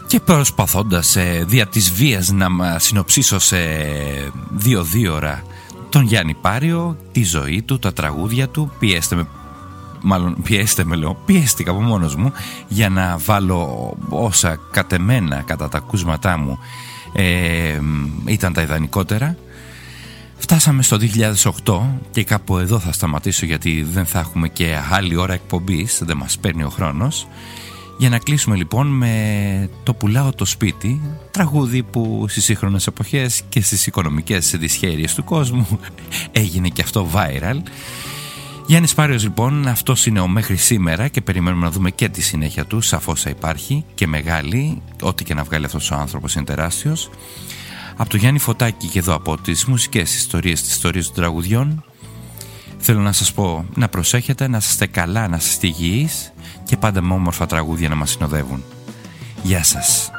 Και προσπαθώντας δια της βίας να συνοψίσω σε 2 ώρα τον Γιάννη Πάριο, τη ζωή του, τα τραγούδια του, πιέστηκα από μόνος μου για να βάλω όσα κατεμένα κατά τα ακούσματά μου ήταν τα ιδανικότερα. Φτάσαμε στο 2008 και κάπου εδώ θα σταματήσω, γιατί δεν θα έχουμε και άλλη ώρα εκπομπής, δεν μας παίρνει ο χρόνος. Για να κλείσουμε λοιπόν με το «Πουλάω το σπίτι», τραγούδι που στις σύγχρονες εποχές και στις οικονομικές δυσχέρειες του κόσμου έγινε και αυτό viral. Γιάννης Πάριος λοιπόν, αυτός είναι ο μέχρι σήμερα και περιμένουμε να δούμε και τη συνέχεια του, σαφώς θα υπάρχει και μεγάλη, ό,τι και να βγάλει αυτός ο άνθρωπος είναι τεράστιος. Από το Γιάννη Φωτάκη και εδώ από τις μουσικές ιστορίες, τις ιστορίες των τραγουδιών, θέλω να σας πω να προσέχετε, να είστε καλά, να είστε υγιείς και πάντα με όμορφα τραγούδια να μας συνοδεύουν. Γεια σας.